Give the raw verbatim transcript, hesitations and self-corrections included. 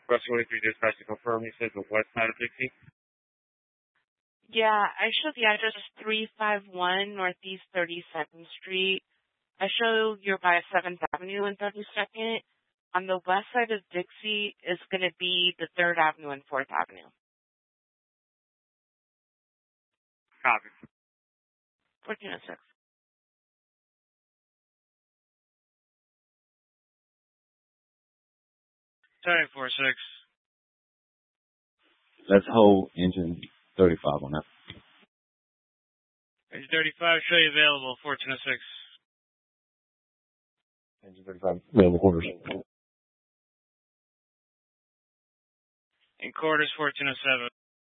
West twenty-three dispatch to confirm you said the west side of Dixie? Yeah, I show the address is three five one Northeast thirty-second Street. I show you're by seventh Avenue and thirty-second. On the west side of Dixie is going to be the third Avenue and fourth Avenue. Copy. fourteen oh six. ten four six. Let's hold engine thirty-five on that. Engine thirty-five, show you available, fourteen oh six. Engine thirty-five, available quarters. In quarters, fourteen oh seven.